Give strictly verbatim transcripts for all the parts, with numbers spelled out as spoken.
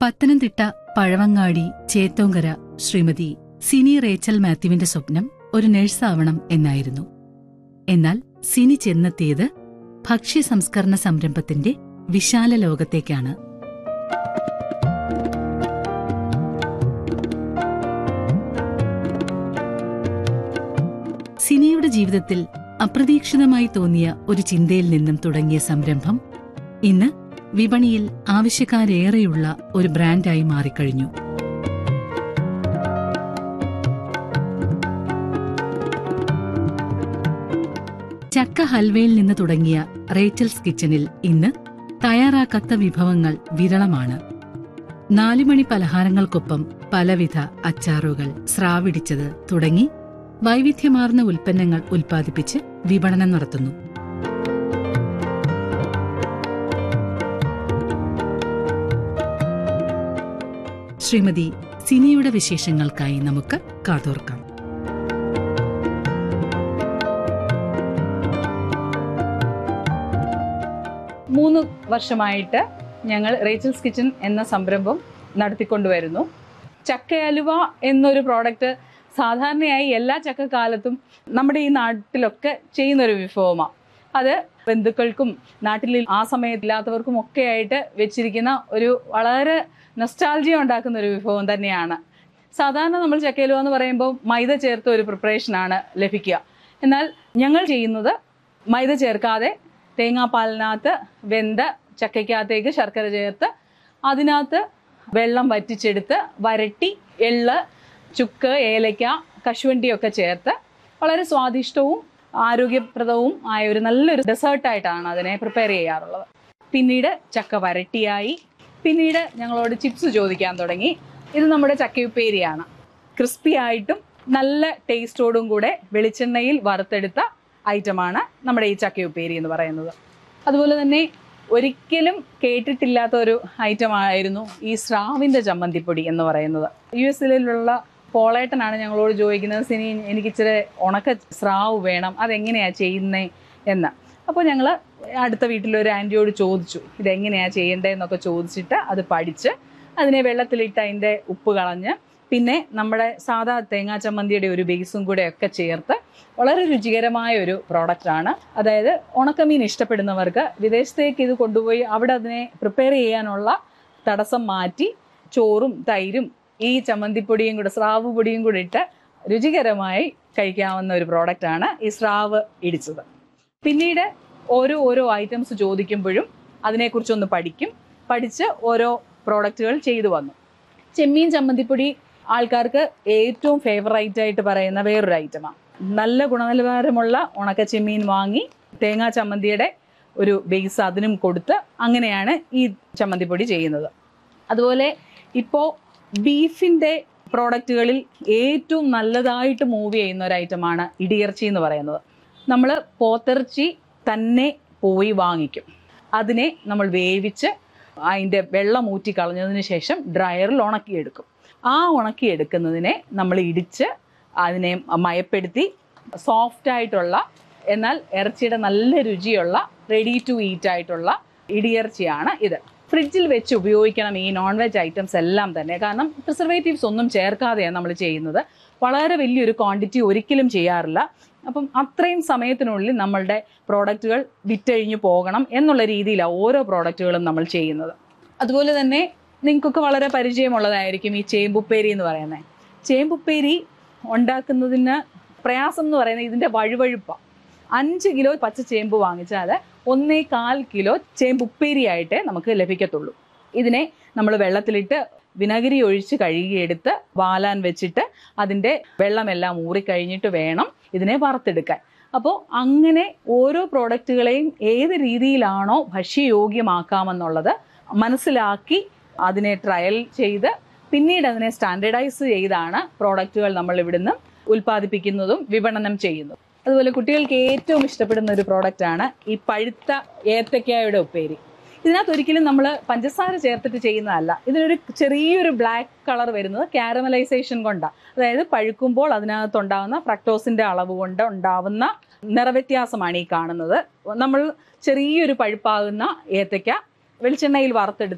Pathanamthitta Pazhavangadi Chethonkara Shrimati Sini Rachel മാത്യുവിന്റെ സ്വപ്നം ഒരു നഴ്സാവണം എന്നായിരുന്നു. എന്നാൽ സിനി ചെന്നെത്തിയത് ഭക്ഷ്യ സംസ്കരണ സംരംഭത്തിന്റെ വിശാല ലോകത്തേക്കാണ്. സിനിയുടെ ജീവിതത്തിൽ അപ്രതീക്ഷിതമായി തോന്നിയ ഒരു ചിന്തയിൽ നിന്നും തുടങ്ങിയ സംരംഭം ഇന്ന് വിപണിയിൽ ആവശ്യക്കാരേറെയുള്ള ഒരു ബ്രാൻഡായി മാറിക്കഴിഞ്ഞു. ചക്ക ഹൽവയിൽ നിന്ന് തുടങ്ങിയ റേച്ചൽസ് കിച്ചണിൽ ഇന്ന് തയ്യാറാക്കാത്ത വിഭവങ്ങൾ വിരളമാണ്. നാലുമണി പലഹാരങ്ങൾക്കൊപ്പം പലവിധ അച്ചാറുകൾ, സ്രാവിടിച്ചത് തുടങ്ങി വൈവിധ്യമാർന്ന ഉൽപ്പന്നങ്ങൾ ഉൽപ്പാദിപ്പിച്ച് വിപണനം നടത്തുന്നു. ശ്രീമതി സിനിയുടെ വിശേഷങ്ങൾക്കായി നമുക്ക് കാതോർക്കാം. മൂന്ന് വർഷമായിട്ട് ഞങ്ങൾ റേച്ചൽസ് കിച്ചൺ എന്ന സംരംഭം നടത്തിക്കൊണ്ടുവരുന്നു. ചക്കയലുവ എന്നൊരു പ്രോഡക്റ്റ് സാധാരണയായി എല്ലാ ചക്കക്കാലത്തും നമ്മുടെ ഈ നാട്ടിലൊക്കെ ചെയ്യുന്നൊരു വിഭവമാണ്. അത് ബന്ധുക്കൾക്കും നാട്ടിൽ ആ സമയത്തില്ലാത്തവർക്കും ഒക്കെ ആയിട്ട് വെച്ചിരിക്കുന്ന ഒരു വളരെ നൊസ്റ്റാൾജിയ ഉണ്ടാക്കുന്ന ഒരു വിഭവം തന്നെയാണ്. സാധാരണ നമ്മൾ ചക്കയലുവ എന്ന് പറയുമ്പോൾ മൈദ ചേർത്ത ഒരു പ്രിപ്പറേഷനാണ് ലഭിക്കുക. എന്നാൽ ഞങ്ങൾ ചെയ്യുന്നത് മൈദ ചേർക്കാതെ തേങ്ങാപ്പാലിനകത്ത് വെന്ത ചക്കയ്ക്കകത്തേക്ക് ശർക്കര ചേർത്ത് അതിനകത്ത് വെള്ളം വറ്റിച്ചെടുത്ത് വരട്ടി എള്ള്, ചുക്ക്, ഏലയ്ക്ക, കശുവണ്ടിയൊക്കെ ചേർത്ത് വളരെ സ്വാദിഷ്ടവും ആരോഗ്യപ്രദവും ആയ ഒരു നല്ലൊരു ഡെസേർട്ടായിട്ടാണ് അതിനെ പ്രിപ്പയർ ചെയ്യാറുള്ളത്. പിന്നീട് ചക്ക വരട്ടിയായി. പിന്നീട് ഞങ്ങളോട് ചിപ്സ് ചോദിക്കാൻ തുടങ്ങി. ഇത് നമ്മുടെ ചക്കയുപ്പേരിയാണ്. ക്രിസ്പി ആയിട്ടും നല്ല ടേസ്റ്റോടും കൂടെ വെളിച്ചെണ്ണയിൽ വറുത്തെടുത്ത ഐറ്റമാണ് നമ്മുടെ ഈ ചക്കയുപ്പേരി എന്ന് പറയുന്നത്. അതുപോലെ തന്നെ ഒരിക്കലും കേട്ടിട്ടില്ലാത്ത ഒരു ഐറ്റമായിരുന്നു ഈ സ്രാവിൻ്റെ ചമ്മന്തിപ്പൊടി എന്ന് പറയുന്നത്. യു എസിലുള്ള പോളേട്ടനാണ് ഞങ്ങളോട് ചോദിക്കുന്നത്, സിനി എനിക്ക് ഇച്ചിരി ഉണക്ക സ്രാവ് വേണം, അതെങ്ങനെയാണ് ചെയ്യുന്നത് എന്ന്. അപ്പോൾ ഞങ്ങൾ അടുത്ത വീട്ടിലൊരു ആൻറ്റിയോട് ചോദിച്ചു ഇതെങ്ങനെയാണ് ചെയ്യേണ്ടതെന്നൊക്കെ ചോദിച്ചിട്ട് അത് പഠിച്ച് അതിനെ വെള്ളത്തിലിട്ട് അതിൻ്റെ ഉപ്പ് കളഞ്ഞ് പിന്നെ നമ്മുടെ സാധാ തേങ്ങാ ചമ്മന്തിയുടെ ഒരു ബേസും കൂടെ ഒക്കെ ചേർത്ത് വളരെ രുചികരമായ ഒരു പ്രോഡക്റ്റാണ്. അതായത് ഉണക്കമീൻ ഇഷ്ടപ്പെടുന്നവർക്ക് വിദേശത്തേക്ക് ഇത് കൊണ്ടുപോയി അവിടെ അതിനെ പ്രിപ്പയർ ചെയ്യാനുള്ള തടസ്സം മാറ്റി ചോറും തൈരും ഈ ചമ്മന്തിപ്പൊടിയും കൂടെ സ്രാവ് പൊടിയും കൂടി ഇട്ട് രുചികരമായി കഴിക്കാവുന്ന ഒരു പ്രോഡക്റ്റാണ് ഈ സ്രാവ് ഇടിച്ചത്. പിന്നീട് ഓരോ ഓരോ ഐറ്റംസ് ചോദിക്കുമ്പോഴും അതിനെക്കുറിച്ചൊന്ന് പഠിക്കും. പഠിച്ച് ഓരോ പ്രോഡക്റ്റുകൾ ചെയ്തു വന്നു. ചെമ്മീൻ ചമ്മന്തിപ്പൊടി ആൾക്കാർക്ക് ഏറ്റവും ഫേവറേറ്റ് ആയിട്ട് പറയുന്ന വേറൊരു ഐറ്റമാണ്. നല്ല ഗുണനിലവാരമുള്ള ഉണക്ക ചെമ്മീൻ വാങ്ങി തേങ്ങാ ചമ്മന്തിയുടെ ഒരു ബേസ് അതിനും കൊടുത്ത് അങ്ങനെയാണ് ഈ ചമ്മന്തിപ്പൊടി ചെയ്യുന്നത്. അതുപോലെ ഇപ്പോൾ ബീഫിൻ്റെ പ്രോഡക്റ്റുകളിൽ ഏറ്റവും നല്ലതായിട്ട് മൂവ് ചെയ്യുന്ന ഒരു ഐറ്റമാണ് ഇടിയിറച്ചി എന്ന് പറയുന്നത്. നമ്മൾ പോത്തിറച്ചി തന്നെ പോയി വാങ്ങിക്കും. അതിനെ നമ്മൾ വേവിച്ച് അതിൻ്റെ വെള്ളം ഊറ്റി കളഞ്ഞതിന് ശേഷം ഡ്രയറിൽ ഉണക്കിയെടുക്കും. ആ ഉണക്കിയെടുക്കുന്നതിനെ നമ്മൾ ഇടിച്ച് അതിനെ മയപ്പെടുത്തി സോഫ്റ്റായിട്ടുള്ള എന്നാൽ ഇറച്ചിയുടെ നല്ല രുചിയുള്ള റെഡി ടു ഈറ്റ് ആയിട്ടുള്ള ഇടിയിറച്ചിയാണ് ഇത്. ഫ്രിഡ്ജിൽ വെച്ച് ഉപയോഗിക്കണം ഈ നോൺ വെജ് ഐറ്റംസ് എല്ലാം തന്നെ. കാരണം പ്രിസർവേറ്റീവ്സ് ഒന്നും ചേർക്കാതെയാണ് നമ്മൾ ചെയ്യുന്നത്. വളരെ വലിയൊരു ക്വാണ്ടിറ്റി ഒരിക്കലും ചെയ്യാറില്ല. അപ്പം അത്രയും സമയത്തിനുള്ളിൽ നമ്മളുടെ പ്രോഡക്റ്റുകൾ വിറ്റഴിഞ്ഞു പോകണം എന്നുള്ള രീതിയിലാണ് ഓരോ പ്രോഡക്റ്റുകളും നമ്മൾ ചെയ്യുന്നത്. അതുപോലെ തന്നെ നിങ്ങൾക്കൊക്കെ വളരെ പരിചയമുള്ളതായിരിക്കും ഈ ചേമ്പുപ്പേരി എന്ന് പറയുന്നത്. ചേമ്പുപ്പേരി ഉണ്ടാക്കുന്നതിന് പ്രയാസം എന്ന് പറയുന്നത് ഇതിൻ്റെ വഴുവഴുപ്പാണ്. അഞ്ച് കിലോ പച്ച ചേമ്പ് വാങ്ങിച്ചാൽ ഒന്നേ കാൽ കിലോ ചേമ്പുപ്പേരിയായിട്ടേ നമുക്ക് ലഭിക്കത്തുള്ളൂ. ഇതിനെ നമ്മൾ വെള്ളത്തിലിട്ട് വിനാഗിരി ഒഴിച്ച് കഴുകിയെടുത്ത് വാലാൻ വെച്ചിട്ട് അതിൻ്റെ വെള്ളമെല്ലാം ഊറിക്കഴിഞ്ഞിട്ട് വേണം ഇതിനെ വറുത്തെടുക്കാൻ. അപ്പോൾ അങ്ങനെ ഓരോ പ്രോഡക്റ്റുകളെയും ഏത് രീതിയിലാണോ ഭക്ഷ്യയോഗ്യമാക്കാമെന്നുള്ളത് മനസ്സിലാക്കി അതിനെ ട്രയൽ ചെയ്ത് പിന്നീട് അതിനെ സ്റ്റാൻഡേർഡൈസ് ചെയ്താണ് പ്രോഡക്റ്റുകൾ നമ്മൾ ഇവിടുന്ന് ഉൽപ്പാദിപ്പിക്കുന്നതും വിപണനം ചെയ്യുന്നതും. അതുപോലെ കുട്ടികൾക്ക് ഏറ്റവും ഇഷ്ടപ്പെടുന്ന ഒരു പ്രോഡക്റ്റാണ് ഈ പഴുത്ത ഏത്തക്കായുടെ ഉപ്പേരി. ഇതിനകത്ത് ഒരിക്കലും നമ്മൾ പഞ്ചസാര ചേർത്തിട്ട് ചെയ്യുന്നതല്ല. ഇതിനൊരു ചെറിയൊരു ബ്ലാക്ക് കളർ വരുന്നത് കാരമലൈസേഷൻ കൊണ്ടാണ്. അതായത് പഴുക്കുമ്പോൾ അതിനകത്തുണ്ടാകുന്ന ഫ്രക്ടോസിൻ്റെ അളവ് കൊണ്ട് ഉണ്ടാവുന്ന നിറവ്യത്യാസമാണ് ഈ കാണുന്നത്. നമ്മൾ ചെറിയൊരു പഴുപ്പാകുന്ന ഏത്തയ്ക്ക വെളിച്ചെണ്ണയിൽ വറുത്തെടുത്ത്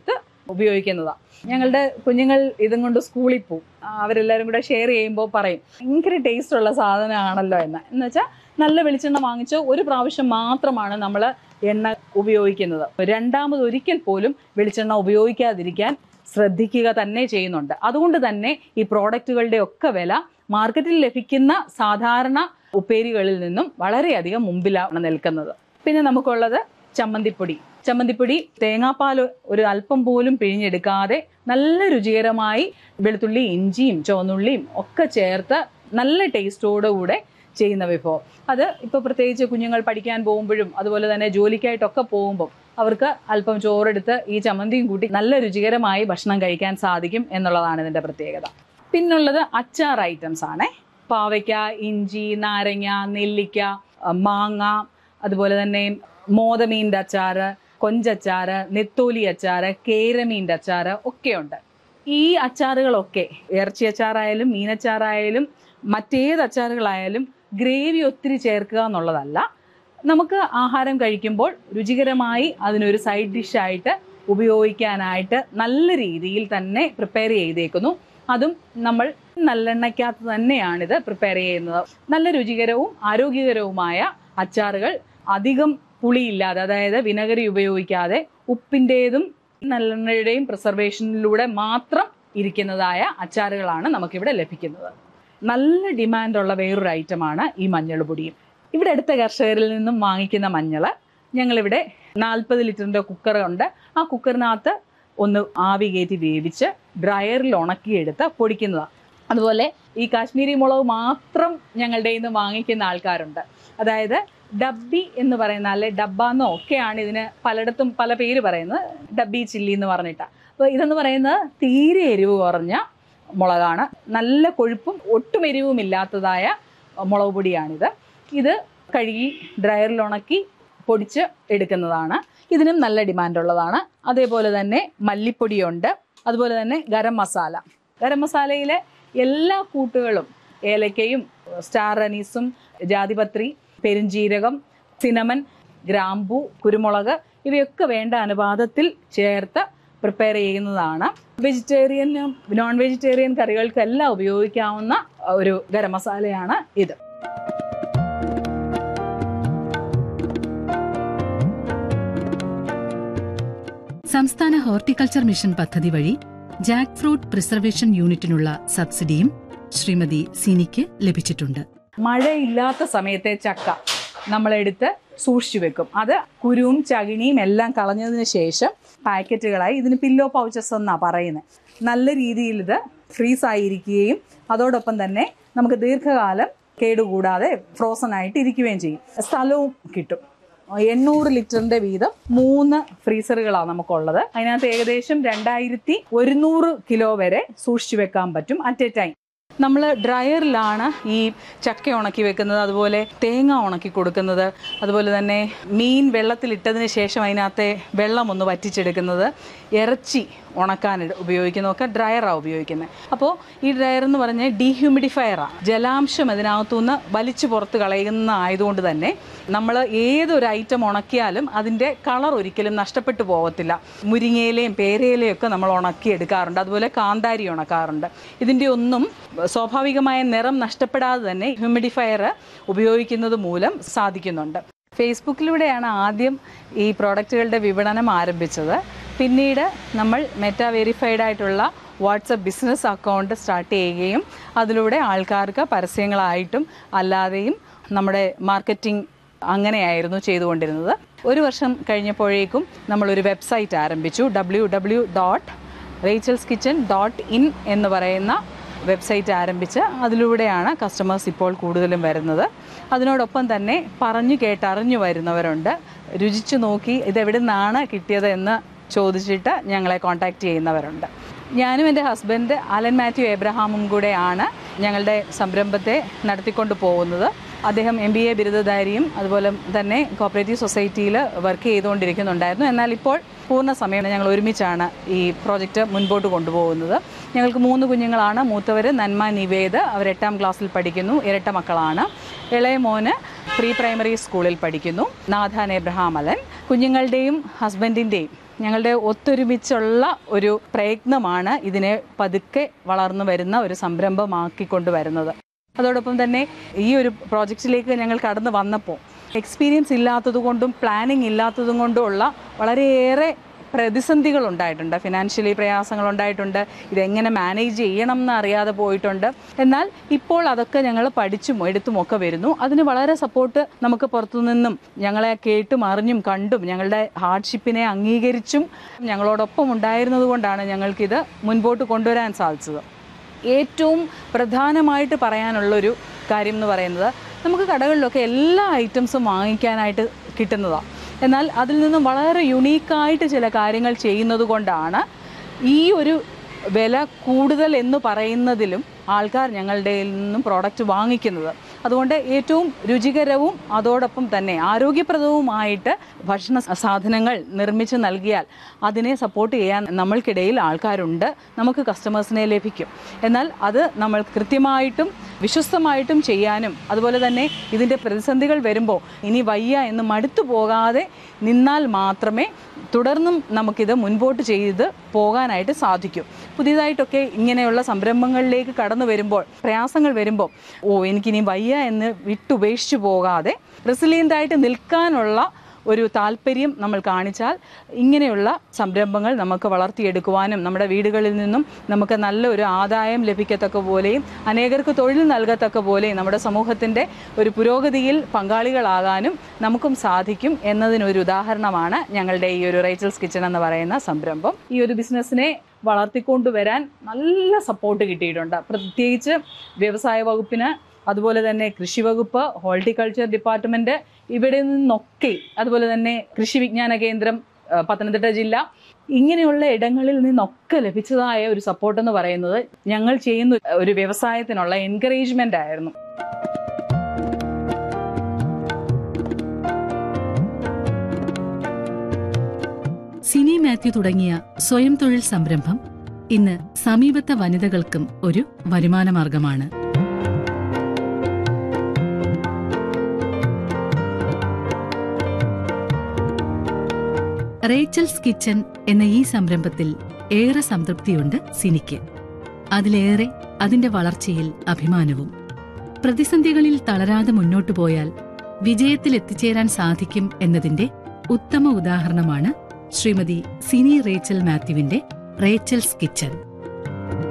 ഉപയോഗിക്കുന്നതാണ്. ഞങ്ങളുടെ കുഞ്ഞുങ്ങൾ ഇതും കൊണ്ട് സ്കൂളിൽ പോവും. അവരെല്ലാവരും കൂടെ ഷെയർ ചെയ്യുമ്പോൾ പറയും ഭയങ്കര ടേസ്റ്റ് ഉള്ള സാധനമാണല്ലോ എന്ന്. എന്ന് വെച്ചാൽ നല്ല വെളിച്ചെണ്ണ വാങ്ങിച്ച് ഒരു പ്രാവശ്യം മാത്രമാണ് നമ്മൾ എണ്ണ ഉപയോഗിക്കുന്നത്. രണ്ടാമത് ഒരിക്കൽ പോലും വെളിച്ചെണ്ണ ഉപയോഗിക്കാതിരിക്കാൻ ശ്രദ്ധിക്കുക തന്നെ ചെയ്യുന്നുണ്ട്. അതുകൊണ്ട് തന്നെ ഈ പ്രോഡക്റ്റുകളുടെ ഒക്കെ വില മാർക്കറ്റിൽ ലഭിക്കുന്ന സാധാരണ ഉപ്പേരികളിൽ നിന്നും വളരെയധികം മുമ്പിലാണ് നിൽക്കുന്നത്. പിന്നെ നമുക്കുള്ളത് ചമ്മന്തിപ്പൊടി. ചമ്മന്തിപ്പൊടി തേങ്ങാപ്പാൽ ഒരു അല്പം പോലും പിഴിഞ്ഞെടുക്കാതെ നല്ല രുചികരമായി വെളുത്തുള്ളി, ഇഞ്ചിയും ചുവന്നുള്ളിയും ഒക്കെ ചേർത്ത് നല്ല ടേസ്റ്റോടുകൂടെ ചെയ്യുന്ന വിഭവം. അത് ഇപ്പോൾ പ്രത്യേകിച്ച് കുഞ്ഞുങ്ങൾ പഠിക്കാൻ പോകുമ്പോഴും അതുപോലെ തന്നെ ജോലിക്കായിട്ടൊക്കെ പോകുമ്പോൾ അവർക്ക് അല്പം ചോറെടുത്ത് ഈ ചമ്മന്തിയും കൂട്ടി നല്ല രുചികരമായി ഭക്ഷണം കഴിക്കാൻ സാധിക്കും എന്നുള്ളതാണ് ഇതിൻ്റെ പ്രത്യേകത. പിന്നുള്ളത് അച്ചാർ ഐറ്റംസ് ആണ്. പാവയ്ക്ക, ഇഞ്ചി, നാരങ്ങ, നെല്ലിക്ക, മാങ്ങ, അതുപോലെ തന്നെ മോതമീൻ്റെ അച്ചാറ്, കൊഞ്ചച്ചാറ്, നെത്തോലി അച്ചാറ്, കേരമീൻ്റെ അച്ചാറ് ഒക്കെയുണ്ട്. ഈ അച്ചാറുകളൊക്കെ ഇറച്ചി അച്ചാറായാലും മീനച്ചാറായാലും മറ്റേത് അച്ചാറുകളായാലും ഗ്രേവി ഒത്തിരി ചേർക്കുക എന്നുള്ളതല്ല. നമുക്ക് ആഹാരം കഴിക്കുമ്പോൾ രുചികരമായി അതിനൊരു സൈഡ് ഡിഷായിട്ട് ഉപയോഗിക്കാനായിട്ട് നല്ല രീതിയിൽ തന്നെ പ്രിപ്പയർ ചെയ്തേക്കുന്നു. അതും നമ്മൾ നല്ലെണ്ണയ്ക്കകത്ത് തന്നെയാണിത് പ്രിപ്പയർ ചെയ്യുന്നത്. നല്ല രുചികരവും ആരോഗ്യകരവുമായ അച്ചാറുകൾ അധികം പുളിയില്ലാതെ, അതായത് വിനെഗറി ഉപയോഗിക്കാതെ ഉപ്പിൻ്റെതും നല്ലെണ്ണയുടെയും പ്രിസർവേഷനിലൂടെ മാത്രം ഇരിക്കുന്നതായ അച്ചാറുകളാണ് നമുക്കിവിടെ ലഭിക്കുന്നത്. നല്ല ഡിമാൻഡുള്ള വേറൊരു ഐറ്റമാണ് ഈ മഞ്ഞൾ പൊടിയും. ഇവിടെ അടുത്ത കർഷകരിൽ നിന്നും വാങ്ങിക്കുന്ന മഞ്ഞൾ ഞങ്ങളിവിടെ നാൽപ്പത് ലിറ്ററിൻ്റെ കുക്കറുണ്ട്. ആ കുക്കറിനകത്ത് ഒന്ന് ആവി കയറ്റി വേവിച്ച് ഡ്രയറിൽ ഉണക്കിയെടുത്ത് പൊടിക്കുന്നതാണ്. അതുപോലെ ഈ കാശ്മീരി മുളക് മാത്രം ഞങ്ങളുടെ ഇന്ന് വാങ്ങിക്കുന്ന ആൾക്കാരുണ്ട്. അതായത് ഡബ്ബി എന്ന് പറയുന്ന, അല്ലെ ഡബ്ബാന്നോ ഒക്കെയാണ് ഇതിന് പലയിടത്തും പല പേര് പറയുന്നത്. ഡബ്ബി ചില്ലി എന്ന് പറഞ്ഞിട്ടാണ്. അപ്പോൾ ഇതെന്ന് പറയുന്നത് തീരെ എരിവ് കുറഞ്ഞ മുളകാണ്. നല്ല കൊഴുപ്പും ഒട്ടും എരിവും ഇല്ലാത്തതായ മുളക് പൊടിയാണിത്. ഇത് കഴുകി ഡ്രയറിൽ ഉണക്കി പൊടിച്ച് എടുക്കുന്നതാണ്. ഇതിനും നല്ല ഡിമാൻഡുള്ളതാണ്. അതേപോലെ തന്നെ മല്ലിപ്പൊടിയുണ്ട്. അതുപോലെ തന്നെ ഗരം മസാല. ഗരം മസാലയിലെ എല്ലാ കൂട്ടുകളും ഏലക്കയും സ്റ്റാർ അനീസും ജാതിപത്രി, പെരുംജീരകം, സിനമൻ, ഗ്രാമ്പൂ, കുരുമുളക് ഇവയൊക്കെ വേണ്ട അനുപാതത്തിൽ ചേർത്ത് പ്രിപ്പയർ ചെയ്യുന്നതാണ്. വെജിറ്റേറിയനും നോൺ വെജിറ്റേറിയൻ കറികൾക്കെല്ലാം ഉപയോഗിക്കാവുന്ന ഒരു ഗരം മസാലയാണ് ഇത്. സംസ്ഥാന ഹോർട്ടിക്കൾച്ചർ മിഷൻ പദ്ധതി വഴി ജാക്ക് ഫ്രൂട്ട് പ്രിസർവേഷൻ യൂണിറ്റിനുള്ള സബ്സിഡിയും ശ്രീമതി സിനിക്ക് ലഭിച്ചിട്ടുണ്ട്. മഴയില്ലാത്ത സമയത്തെ ചക്ക നമ്മളെടുത്ത് സൂക്ഷിച്ചു വെക്കും. അത് കുരുവും ചകിണിയും എല്ലാം കളഞ്ഞതിന് ശേഷം പാക്കറ്റുകളായി, ഇതിന് പില്ലോ പൗച്ചസ് എന്നാണ് പറയുന്നത്. നല്ല രീതിയിൽ ഇത് ഫ്രീസ് ആയിരിക്കുകയും അതോടൊപ്പം തന്നെ നമുക്ക് ദീർഘകാലം കേടുകൂടാതെ ഫ്രോസൺ ആയിട്ട് ഇരിക്കുകയും ചെയ്യും. സ്ഥലവും കിട്ടും. എണ്ണൂറ് ലിറ്ററിന്റെ വീതം മൂന്ന് ഫ്രീസറുകളാണ് നമുക്കുള്ളത്. അതിനകത്ത് ഏകദേശം രണ്ടായിരത്തി ഒരുന്നൂറ് കിലോ വരെ സൂക്ഷിച്ചു വെക്കാൻ പറ്റും അറ്റ് എ ടൈം. നമ്മൾ ഡ്രയറിലാണ് ഈ ചക്ക ഉണക്കി വെക്കുന്നത്, അതുപോലെ തേങ്ങ ഉണക്കി കൊടുക്കുന്നത്, അതുപോലെ തന്നെ മീൻ വെള്ളത്തിലിട്ടതിന് ശേഷം അതിനകത്തെ വെള്ളം ഒന്ന് വറ്റിച്ചെടുക്കുന്നത്, ഇറച്ചി ഉണക്കാൻ ഉപയോഗിക്കുന്നതൊക്കെ ഡ്രയറാണ് ഉപയോഗിക്കുന്നത്. അപ്പോൾ ഈ ഡ്രയർ എന്ന് പറഞ്ഞാൽ ഡീഹ്യൂമിഡിഫയറാണ്. ജലാംശം അതിനകത്തുനിന്ന് വലിച്ചു പുറത്ത് കളയുന്ന ആയതുകൊണ്ട് തന്നെ നമ്മൾ ഏതൊരു ഐറ്റം ഉണക്കിയാലും അതിൻ്റെ കളർ ഒരിക്കലും നഷ്ടപ്പെട്ടു പോകത്തില്ല. മുരിങ്ങയിലയും പേരയിലയും ഒക്കെ നമ്മൾ ഉണക്കിയെടുക്കാറുണ്ട്. അതുപോലെ കാന്താരി ഉണക്കാറുണ്ട്. ഇതിൻ്റെ ഒന്നും സ്വാഭാവികമായ നിറം നഷ്ടപ്പെടാതെ തന്നെ ഹ്യൂമിഡിഫയർ ഉപയോഗിക്കുന്നത് മൂലം സാധിക്കുന്നുണ്ട്. ഫേസ്ബുക്കിലൂടെയാണ് ആദ്യം ഈ പ്രോഡക്റ്റുകളുടെ വിപണനം ആരംഭിച്ചത്. പിന്നീട് നമ്മൾ മെറ്റാ വെരിഫൈഡ് ആയിട്ടുള്ള വാട്സപ്പ് ബിസിനസ് അക്കൗണ്ട് സ്റ്റാർട്ട് ചെയ്യുകയും അതിലൂടെ ആൾക്കാർക്ക് പരസ്യങ്ങളായിട്ടും അല്ലാതെയും നമ്മുടെ മാർക്കറ്റിംഗ് അങ്ങനെയായിരുന്നു ചെയ്തുകൊണ്ടിരുന്നത്. ഒരു വർഷം കഴിഞ്ഞപ്പോഴേക്കും നമ്മളൊരു വെബ്സൈറ്റ് ആരംഭിച്ചു. W W dot Rachel's kitchen dot in എന്ന് പറയുന്ന വെബ്സൈറ്റ് ആരംഭിച്ച് അതിലൂടെയാണ് കസ്റ്റമേഴ്സ് ഇപ്പോൾ കൂടുതലും വരുന്നത്. അതിനോടൊപ്പം തന്നെ പറഞ്ഞു കേട്ടറിഞ്ഞു വരുന്നവരുണ്ട്. രുചിച്ചു നോക്കി ഇതെവിടെ നിന്നാണ് കിട്ടിയത് എന്ന് ചോദിച്ചിട്ട് ഞങ്ങളെ കോൺടാക്റ്റ് ചെയ്യുന്നവരുണ്ട്. ഞാനും എൻ്റെ ഹസ്ബൻഡ് അലൻ മാത്യു എബ്രഹാമും കൂടെയാണ് ഞങ്ങളുടെ സംരംഭത്തെ നടത്തിക്കൊണ്ട് പോകുന്നത്. അദ്ദേഹം എം ബി എ ബിരുദധാരിയും അതുപോലെ തന്നെ കോപ്പറേറ്റീവ് സൊസൈറ്റിയിൽ വർക്ക് ചെയ്തുകൊണ്ടിരിക്കുന്നുണ്ടായിരുന്നു. എന്നാൽ ഇപ്പോൾ പൂർണ്ണ സമയം ഞങ്ങൾ ഒരുമിച്ചാണ് ഈ പ്രോജക്റ്റ് മുൻപോട്ട് കൊണ്ടുപോകുന്നത്. ഞങ്ങൾക്ക് മൂന്ന് കുഞ്ഞുങ്ങളാണ്. മൂത്തവർ നന്മ നിവേദ്, അവർ എട്ടാം ക്ലാസ്സിൽ പഠിക്കുന്നു, ഇരട്ട മക്കളാണ്. ഇളയ മോന് പ്രീ പ്രൈമറി സ്കൂളിൽ പഠിക്കുന്നു, നാഥാൻ എബ്രഹാം അലൻ. കുഞ്ഞുങ്ങളുടെയും ഹസ്ബൻഡിൻ്റെയും ഞങ്ങളുടെ ഒത്തൊരുമിച്ചുള്ള ഒരു പ്രയത്നമാണ് ഇതിനെ പതുക്കെ വളർന്നു വരുന്ന ഒരു സംരംഭമാക്കിക്കൊണ്ട് വരുന്നത്. അതോടൊപ്പം തന്നെ ഈ ഒരു പ്രോജക്റ്റിലേക്ക് ഞങ്ങൾ കടന്നു വന്നപ്പോൾ എക്സ്പീരിയൻസ് ഇല്ലാത്തതുകൊണ്ടും പ്ലാനിങ് ഇല്ലാത്തതും കൊണ്ടുമുള്ള വളരെയേറെ പ്രതിസന്ധികൾ ഉണ്ടായിട്ടുണ്ട്. ഫിനാൻഷ്യലി പ്രയാസങ്ങൾ ഉണ്ടായിട്ടുണ്ട്. ഇതെങ്ങനെ മാനേജ് ചെയ്യണം എന്ന് അറിയാതെ പോയിട്ടുണ്ട്. എന്നാൽ ഇപ്പോൾ അതൊക്കെ ഞങ്ങൾ പഠിച്ചും എടുത്തും ഒക്കെ വരുന്നു. അതിന് വളരെ സപ്പോർട്ട് നമുക്ക് പുറത്തുനിന്നും ഞങ്ങളെ കേട്ടും അറിഞ്ഞും കണ്ടും ഞങ്ങളുടെ ഹാർഡ്ഷിപ്പിനെ അംഗീകരിച്ചും ഞങ്ങളോടൊപ്പം ഉണ്ടായിരുന്നത് കൊണ്ടാണ് ഞങ്ങൾക്കിത് മുൻപോട്ട് കൊണ്ടുവരാൻ സാധിച്ചത്. ഏറ്റവും പ്രധാനമായിട്ട് പറയാനുള്ളൊരു കാര്യം എന്ന് പറയുന്നത്, നമുക്ക് കടകളിലൊക്കെ എല്ലാ ഐറ്റംസും വാങ്ങിക്കാനായിട്ട് കിട്ടുന്നതാണ്. എന്നാൽ അതിൽ നിന്നും വളരെ യുണീക്കായിട്ട് ചില കാര്യങ്ങൾ ചെയ്യുന്നത് കൊണ്ടാണ് ഈ ഒരു വില കൂടുതൽ എന്ന് പറയുന്നതിലും ആൾക്കാർ ഞങ്ങളുടെ നിന്നും പ്രോഡക്റ്റ് വാങ്ങിക്കുന്നത്. അതുകൊണ്ട് ഏറ്റവും രുചികരവും അതോടൊപ്പം തന്നെ ആരോഗ്യപ്രദവുമായിട്ട് ഭക്ഷണ സാധനങ്ങൾ നിർമ്മിച്ച് നൽകിയാൽ അതിനെ സപ്പോർട്ട് ചെയ്യാൻ നമ്മൾക്കിടയിൽ ആൾക്കാരുണ്ട്, നമുക്ക് കസ്റ്റമേഴ്സിനെ ലഭിക്കും. എന്നാൽ അത് നമ്മൾ കൃത്യമായിട്ടും വിശ്വസ്തമായിട്ടും ചെയ്യാനും അതുപോലെ തന്നെ ഇതിൻ്റെ പ്രതിസന്ധികൾ വരുമ്പോൾ ഇനി വയ്യ എന്ന് മടുത്തു പോകാതെ നിന്നാൽ മാത്രമേ തുടർന്നും നമുക്കിത് മുൻപോട്ട് ചെയ്ത് പോകാനായിട്ട് സാധിക്കും. പുതിയതായിട്ടൊക്കെ ഇങ്ങനെയുള്ള സംരംഭങ്ങളിലേക്ക് കടന്നു വരുമ്പോൾ പ്രയാസങ്ങൾ വരുമ്പോൾ ഓ എനിക്കിനി വയ്യ എന്ന് വിട്ടുപേക്ഷിച്ചു പോകാതെ റെസിലിയൻ്റായിട്ട് നിൽക്കാനുള്ള ഒരു താല്പര്യം നമ്മൾ കാണിച്ചാൽ ഇങ്ങനെയുള്ള സംരംഭങ്ങൾ നമുക്ക് വളർത്തിയെടുക്കുവാനും നമ്മുടെ വീടുകളിൽ നിന്നും നമുക്ക് നല്ലൊരു ആദായം ലഭിക്കത്തക്ക പോലെയും അനേകർക്ക് തൊഴിൽ നൽകത്തക്ക പോലെയും നമ്മുടെ സമൂഹത്തിൻ്റെ ഒരു പുരോഗതിയിൽ പങ്കാളികളാകാനും നമുക്കും സാധിക്കും എന്നതിനൊരു ഉദാഹരണമാണ് ഞങ്ങളുടെ ഈ ഒരു റേച്ചൽസ് കിച്ചൺ എന്ന് പറയുന്ന സംരംഭം. ഈ ഒരു ബിസിനസ്സിനെ വളർത്തിക്കൊണ്ടുവരാൻ നല്ല സപ്പോർട്ട് കിട്ടിയിട്ടുണ്ട്. പ്രത്യേകിച്ച് വ്യവസായ വകുപ്പിന്, അതുപോലെ തന്നെ കൃഷി വകുപ്പ്, ഹോർട്ടിക്കൾച്ചർ ഡിപ്പാർട്ട്മെൻറ്റ്, ഇവിടെ നിന്നൊക്കെ, അതുപോലെ തന്നെ കൃഷി വിജ്ഞാന കേന്ദ്രം പത്തനംതിട്ട ജില്ല, ഇങ്ങനെയുള്ള ഇടങ്ങളിൽ നിന്നൊക്കെ ലഭിച്ചതായ ഒരു സപ്പോർട്ട് എന്ന് പറയുന്നത് ഞങ്ങൾ ചെയ്യുന്ന ഒരു വ്യവസായത്തിനുള്ള എൻകറേജ്മെൻ്റ് ആയിരുന്നു. സിനി മാത്യു തുടങ്ങിയ സ്വയം തൊഴിൽ സംരംഭം ഇന്ന് സമീപത്തെ വനിതകൾക്കും ഒരു വരുമാനമാർഗമാണ്. റേച്ചൽസ് കിച്ചൺ എന്ന ഈ സംരംഭത്തിൽ ഏറെ സംതൃപ്തിയുണ്ട് സിനിക്ക്. അതിലേറെ അതിന്റെ വളർച്ചയിൽ അഭിമാനവും. പ്രതിസന്ധികളിൽ തളരാതെ മുന്നോട്ടു പോയാൽ വിജയത്തിൽ എത്തിച്ചേരാൻ സാധിക്കും എന്നതിന്റെ ഉത്തമ ഉദാഹരണമാണ് Shrimati Sini Rachel മാത്യുവിന്റെ Rachel's kitchen.